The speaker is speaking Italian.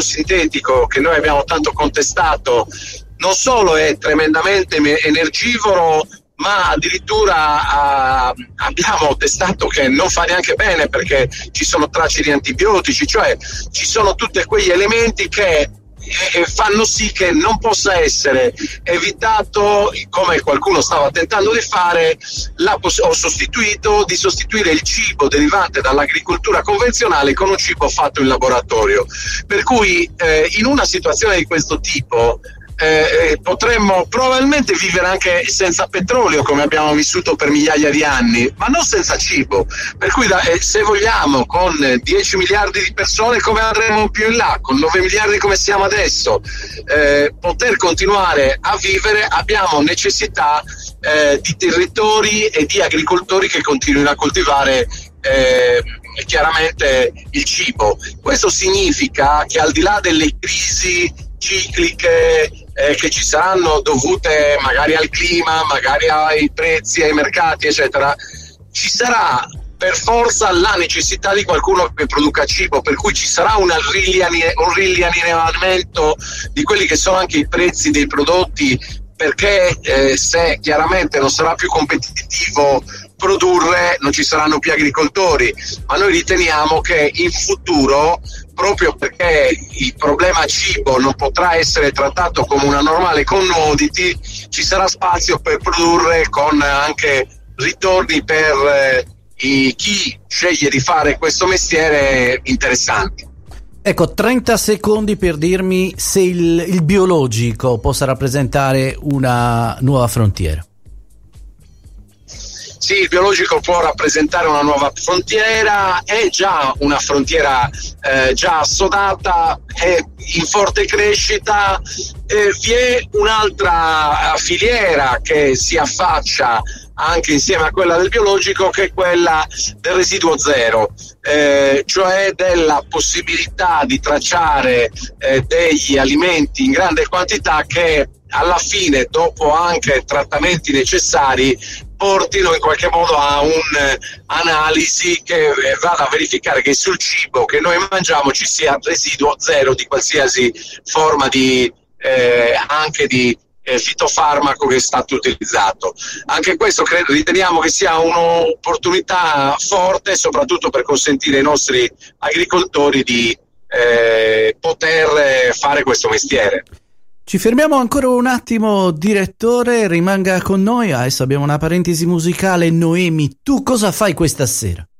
cibo sintetico che noi abbiamo tanto contestato non solo è tremendamente energivoro, ma addirittura abbiamo testato che non fa neanche bene, perché ci sono tracce di antibiotici, cioè ci sono tutti quegli elementi che fanno sì che non possa essere evitato, come qualcuno stava tentando di fare, di sostituire il cibo derivante dall'agricoltura convenzionale con un cibo fatto in laboratorio. Per cui in una situazione di questo tipo potremmo probabilmente vivere anche senza petrolio, come abbiamo vissuto per migliaia di anni, ma non senza cibo. Per cui se vogliamo, con 10 miliardi di persone, come andremo più in là, con 9 miliardi come siamo adesso, poter continuare a vivere, abbiamo necessità di territori e di agricoltori che continuino a coltivare chiaramente il cibo. Questo significa che, al di là delle crisi cicliche che ci saranno dovute magari al clima, magari ai prezzi, ai mercati, eccetera, ci sarà per forza la necessità di qualcuno che produca cibo, per cui ci sarà un riallineamento di quelli che sono anche i prezzi dei prodotti, perché se chiaramente non sarà più competitivo produrre, non ci saranno più agricoltori. Ma noi riteniamo che in futuro, proprio perché il problema cibo non potrà essere trattato come una normale commodity, ci sarà spazio per produrre, con anche ritorni per chi sceglie di fare questo mestiere interessanti. Ecco, 30 secondi per dirmi se il biologico possa rappresentare una nuova frontiera. Sì, il biologico può rappresentare una nuova frontiera, è già una frontiera già assodata, è in forte crescita. Vi è un'altra filiera che si affaccia anche insieme a quella del biologico, che è quella del residuo zero, cioè della possibilità di tracciare degli alimenti in grande quantità che alla fine, dopo anche trattamenti necessari, portino in qualche modo a un'analisi che vada a verificare che sul cibo che noi mangiamo ci sia residuo zero di qualsiasi forma di anche di fitofarmaco che è stato utilizzato. Anche questo riteniamo che sia un'opportunità forte, soprattutto per consentire ai nostri agricoltori di poter fare questo mestiere. Ci fermiamo ancora un attimo, direttore, rimanga con noi. Adesso abbiamo una parentesi musicale. Noemi, tu cosa fai questa sera?